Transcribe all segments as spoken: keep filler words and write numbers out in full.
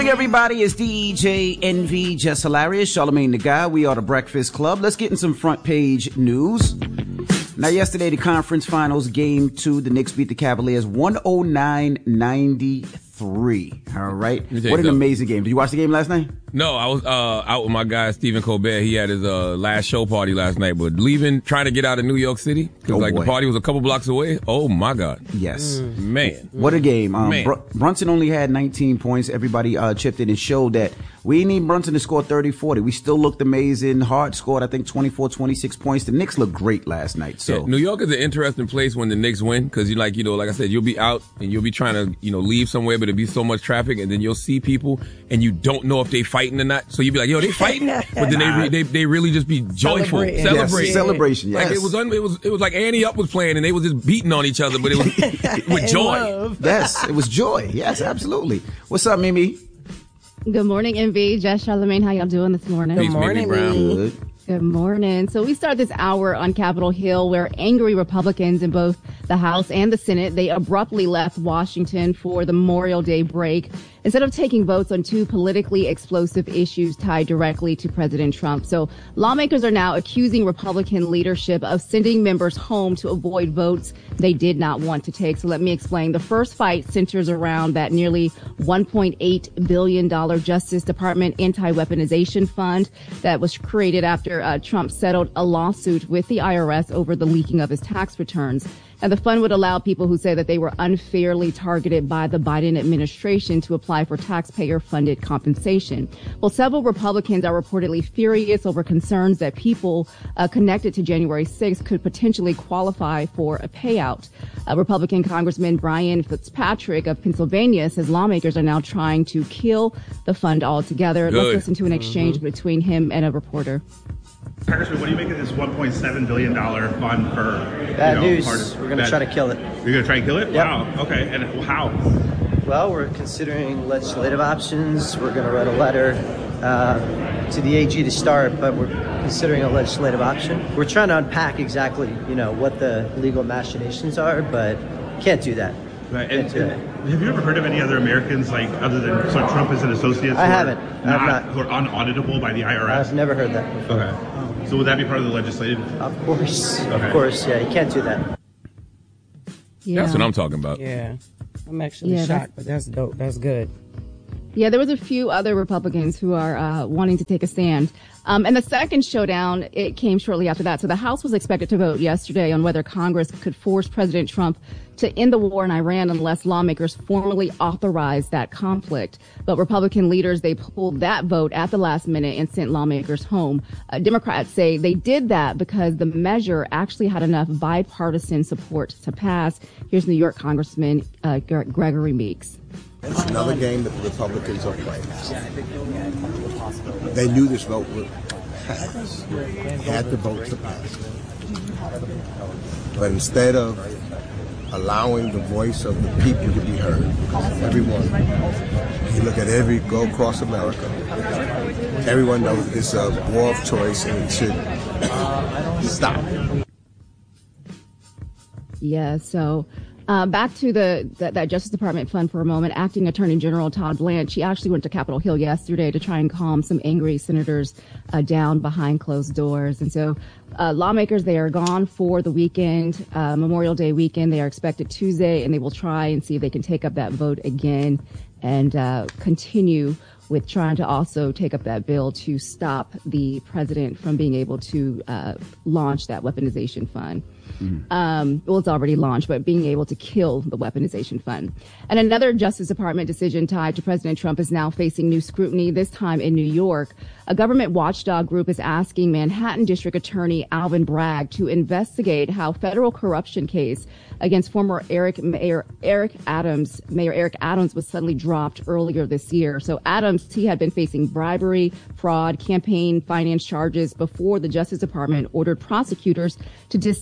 Everybody, it's D J N V, Just Hilarious, Charlamagne the Guy. We are the Breakfast Club. Let's get in some front page news. Now, yesterday, the conference finals, game two, the Knicks beat the Cavaliers one oh nine ninety-three. All right. What an amazing game. Did you watch the game last night? No, I was uh, out with my guy, Stephen Colbert. He had his uh, last show party last night, but leaving, trying to get out of New York City, because oh, like boy. the party was a couple blocks away. Oh, my God. Yes. Mm. Man. What a game. Um, Man. Br- Brunson only had nineteen points. Everybody uh, chipped in and showed that we need Brunson to score thirty, forty. We still looked amazing. Hart scored, I think, twenty-four, twenty-six points. The Knicks looked great last night. So yeah, New York is an interesting place when the Knicks win, because you like, you know, like I said, you'll be out and you'll be trying to, you know, leave somewhere, but it'll be so much traffic, and then you'll see people and you don't know if they fighting or not. So you'll be like, yo, they fighting? But then they, re- they they really just be joyful. Celebrating. Celebrate. Yes, celebration, yes. Like it was, un- it was, it was like Annie Up was playing and they was just beating on each other, but it was with joy. Yes, it was joy. Yes, absolutely. What's up, Mimi? Good morning, M V. Jess, Charlamagne, how y'all doing this morning? Peace, Good morning, Mimi Brown. Good. Good morning. So we start this hour on Capitol Hill where angry Republicans in both the House and the Senate, they abruptly left Washington for the Memorial Day break instead of taking votes on two politically explosive issues tied directly to President Trump. So lawmakers are now accusing Republican leadership of sending members home to avoid votes they did not want to take. So let me explain. The first fight centers around that nearly one point eight billion dollars Justice Department anti-weaponization fund that was created after uh, Trump settled a lawsuit with the I R S over the leaking of his tax returns. And the fund would allow people who say that they were unfairly targeted by the Biden administration to apply for taxpayer-funded compensation. Well, several Republicans are reportedly furious over concerns that people uh, connected to January sixth could potentially qualify for a payout. Uh, Republican Congressman Brian Fitzpatrick of Pennsylvania says lawmakers are now trying to kill the fund altogether. Good. Let's listen to an exchange mm-hmm. between him and a reporter. Congressman, what do you make of this one point seven billion dollars fund for bad you know, news? Part of, we're going to try to kill it. You're going to try and kill it? Yep. Wow. Okay. And how? Well, we're considering legislative options. We're going to write a letter uh, to the A G to start, but we're considering a legislative option. We're trying to unpack exactly, you know, what the legal machinations are, but can't do that. Right. And, and have you ever heard of any other Americans, like other than so Trump and associates? I haven't. I have not. Who are unauditable by the I R S? I've never heard that before. Okay. So would that be part of the legislative? Of course. Okay. Of course. Yeah, you can't do that. Yeah. That's what I'm talking about. Yeah. I'm actually Yeah, shocked, but that's dope. That's good. Yeah, there was a few other Republicans who are uh, wanting to take a stand. Um, and the second showdown, it came shortly after that. So the House was expected to vote yesterday on whether Congress could force President Trump to end the war in Iran unless lawmakers formally authorize that conflict. But Republican leaders, they pulled that vote at the last minute and sent lawmakers home. Uh, Democrats say they did that because the measure actually had enough bipartisan support to pass. Here's New York Congressman uh, Gre- Gregory Meeks. It's another game that the Republicans are playing. They knew this vote would pass. Had the vote to pass. But instead of allowing the voice of the people to be heard, everyone, you look at every, go across America, everyone knows it's a war of choice and it should stop. Yeah, so uh, back to the, the that Justice Department fund for a moment. Acting Attorney General Todd Blanche, he actually went to Capitol Hill yesterday to try and calm some angry senators uh, down behind closed doors. And so uh, lawmakers, they are gone for the weekend, uh, Memorial Day weekend. They are expected Tuesday, and they will try and see if they can take up that vote again and uh, continue with trying to also take up that bill to stop the president from being able to uh, launch that weaponization fund. Mm-hmm. Um, well, it's already launched, but being able to kill the weaponization fund. And another Justice Department decision tied to President Trump is now facing new scrutiny, this time in New York. A government watchdog group is asking Manhattan District Attorney Alvin Bragg to investigate how federal corruption case against former Eric Mayor Eric Adams, Mayor Eric Adams, was suddenly dropped earlier this year. So Adams, he had been facing bribery, fraud, campaign finance charges before the Justice Department ordered prosecutors to dismiss the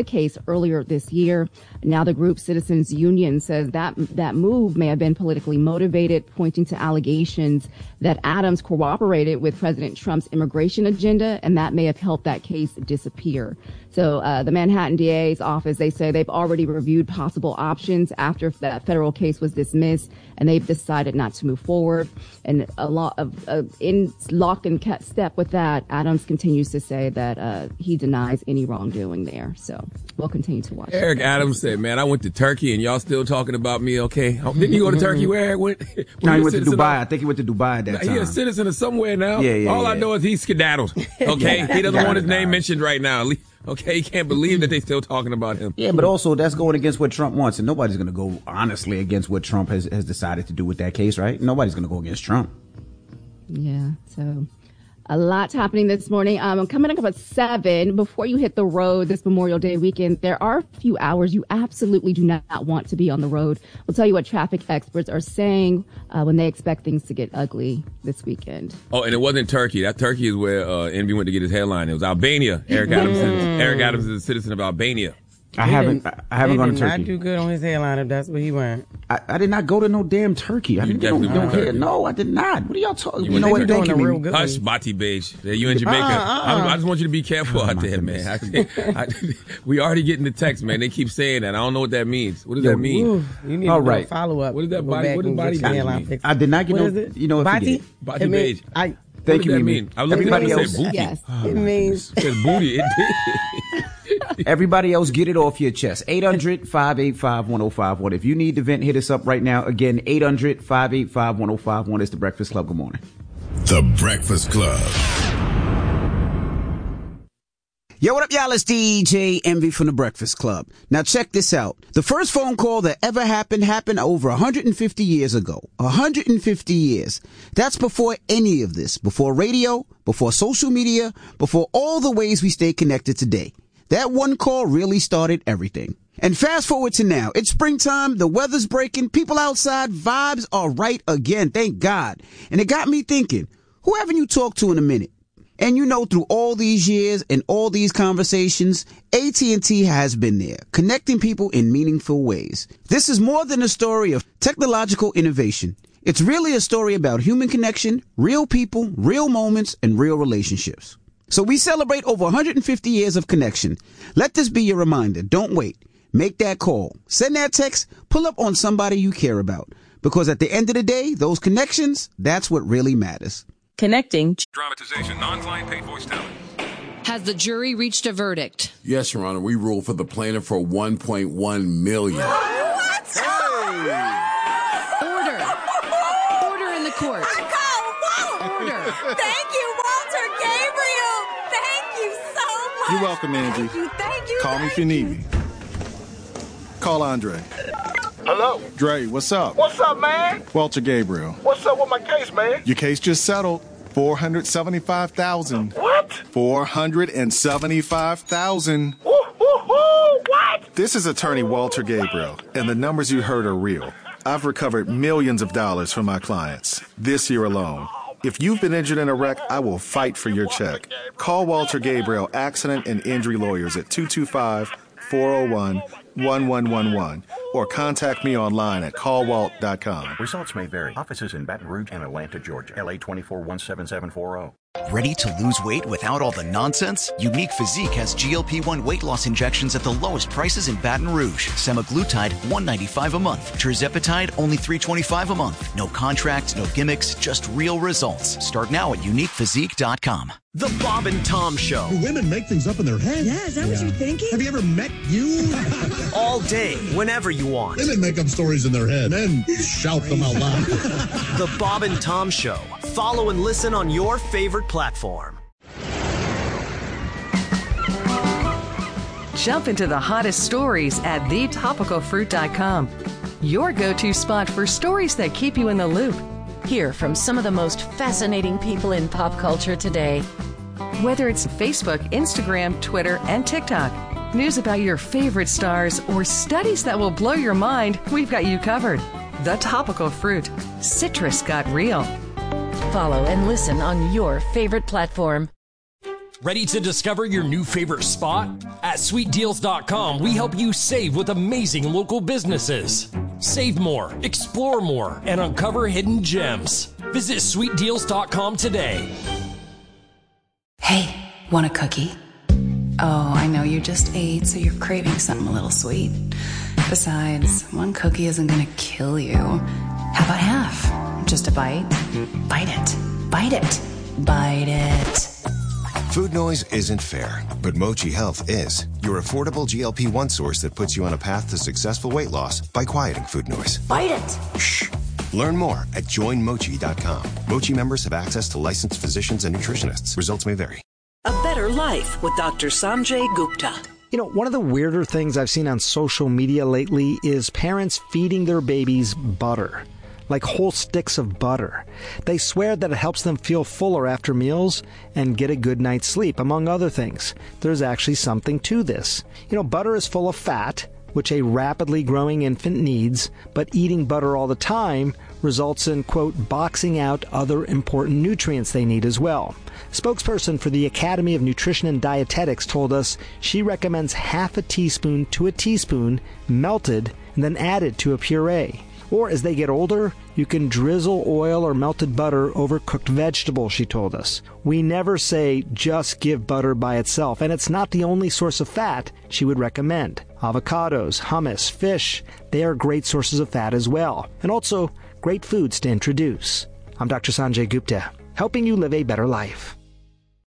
case earlier this year. Now the group Citizens Union says that that move may have been politically motivated, pointing to allegations that Adams cooperated with President Trump's immigration agenda, and that may have helped that case disappear. So uh, the Manhattan D A's office, they say they've already reviewed possible options after that federal case was dismissed, and they've decided not to move forward. And a lot of uh, in lock and step with that, Adams continues to say that uh, he denies any wrongdoing there. So we'll continue to watch. Eric Adams said, "Man, I went to Turkey, and y'all still talking about me? Okay, oh, didn't you go to Turkey? Where Eric went? No, he went to Dubai. Of, I think he went to Dubai at that time. He's a citizen of somewhere now. Yeah, yeah. All yeah. I know is he skedaddled. Okay, he doesn't want his name mentioned right now. Okay, he can't believe that they still talking about him. Yeah, but also that's going against what Trump wants, and nobody's going to go honestly against what Trump has, has decided to do with that case, right? Nobody's going to go against Trump. Yeah, so a lot's happening this morning. Um, coming up at seven, before you hit the road this Memorial Day weekend, there are a few hours you absolutely do not want to be on the road. We'll tell you what traffic experts are saying uh, when they expect things to get ugly this weekend. Oh, and it wasn't Turkey. That Turkey is where uh, Envy went to get his headline. It was Albania. Eric Adams, is, Eric Adams is a citizen of Albania. I haven't. I haven't gone to Turkey. He did not do good on his headline if that's what he went. I, I did not go to no damn Turkey. I You didn't go definitely no, went to Turkey. no, I did not. What are y'all talking? You, You know went what? to Thank you, doing a real Mimi. good Hush, Bati Beige. Yeah, you in Jamaica. Uh, uh, I, I just want you to be careful out there, man. I, I, we already getting the text, man. They keep saying that. I don't know what that means. What does Yo, that mean? Ooh, you need All to do right. a follow up. What is that body- what does body beige mean? I did not get what no. Is it? You know what? Bati? Bati It mean- beige. I, Thank what you, does that Mimi. mean? I was looking at Everybody it and else. said booty. Yes. it means It said booty. It did. Everybody else, get it off your chest. eight hundred, five eight five, one oh five one. If you need to vent, hit us up right now. Again, eight hundred, five eight five, one oh five one. It's The Breakfast Club. Good morning. The Breakfast Club. Yo, what up, y'all? It's D J Envy from The Breakfast Club. Now, check this out. The first phone call that ever happened happened over one hundred fifty years ago. one hundred fifty years. That's before any of this. Before radio, before social media, before all the ways we stay connected today. That one call really started everything. And fast forward to now. It's springtime, the weather's breaking, people outside, vibes are right again, thank God. And it got me thinking, who haven't you talked to in a minute? And you know, through all these years and all these conversations, A T and T has been there, connecting people in meaningful ways. This is more than a story of technological innovation. It's really a story about human connection, real people, real moments, and real relationships. So we celebrate over one hundred fifty years of connection. Let this be your reminder. Don't wait. Make that call. Send that text. Pull up on somebody you care about. Because at the end of the day, those connections, that's what really matters. Connecting. Dramatization, non-client paid voice talent. Has the jury reached a verdict? Yes, Your Honor. We ruled for the plaintiff for one point one million dollars. What? Hey! Order. Order in the court. Order. Thank you, Walter Gabriel. Thank you so much. You're welcome, Angie. Thank you. Thank you. Call thank me if you need me. Call Andre. Hello? Dre, what's up? What's up, man? Walter Gabriel. What's up with my case, man? Your case just settled. four hundred seventy-five thousand dollars. What? four hundred seventy-five thousand dollars. Woo, woo, woo, what? This is attorney Walter Gabriel, and the numbers you heard are real. I've recovered millions of dollars from my clients this year alone. If you've been injured in a wreck, I will fight for your check. Call Walter Gabriel Accident and Injury Lawyers at two two five, four oh one, one one one one or contact me online at call walt dot com. Results may vary. Offices in Baton Rouge and Atlanta, Georgia. L A twenty-four one seven seven four zero. Ready to lose weight without all the nonsense? Unique Physique has G L P one weight loss injections at the lowest prices in Baton Rouge. Semaglutide, one hundred ninety-five dollars a month. Tirzepatide, only three hundred twenty-five dollars a month. No contracts, no gimmicks, just real results. Start now at unique physique dot com. The Bob and Tom Show. Do women make things up in their head? Yeah, is that yeah. what you're thinking? Have you ever met you? All day, whenever you want. Women make up stories in their head, men shout them out loud. The Bob and Tom Show. Follow and listen on your favorite platform. Jump into the hottest stories at the topical fruit dot com. Your go-to spot for stories that keep you in the loop. Hear from some of the most fascinating people in pop culture today. Whether it's Facebook, Instagram, Twitter, and TikTok, news about your favorite stars, or studies that will blow your mind, we've got you covered. The Topical Fruit. Citrus got real. Follow and listen on your favorite platform. Ready to discover your new favorite spot? At sweet deals dot com, we help you save with amazing local businesses. Save more, explore more, and uncover hidden gems. Visit sweet deals dot com today. Hey, want a cookie? Oh, I know you just ate, so you're craving something a little sweet. Besides, one cookie isn't gonna kill you. How about half? Just a bite? Bite it. Bite it. Bite it. Food noise isn't fair, but Mochi Health is. Your affordable G L P one source that puts you on a path to successful weight loss by quieting food noise. Bite it. Shh. Learn more at join mochi dot com. Mochi members have access to licensed physicians and nutritionists. Results may vary. A Better Life with Doctor Sanjay Gupta. You know, one of the weirder things I've seen on social media lately is parents feeding their babies butter, like whole sticks of butter. They swear that it helps them feel fuller after meals and get a good night's sleep, among other things. There's actually something to this. You know, butter is full of fat, which a rapidly growing infant needs, but eating butter all the time results in, quote, boxing out other important nutrients they need as well. Spokesperson for the Academy of Nutrition and Dietetics told us she recommends half a teaspoon to a teaspoon melted and then added to a puree. Or as they get older, you can drizzle oil or melted butter over cooked vegetables, she told us. We never say just give butter by itself, and it's not the only source of fat she would recommend. Avocados, hummus, fish, they are great sources of fat as well, and also great foods to introduce. I'm Doctor Sanjay Gupta, helping you live a better life.